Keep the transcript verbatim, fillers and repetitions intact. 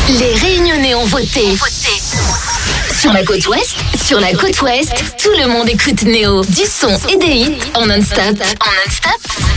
Les Réunionnais ont voté. Sur la côte ouest, sur la côte ouest, tout le monde écoute Néo. Du son et des hits en non-stop. En non-stop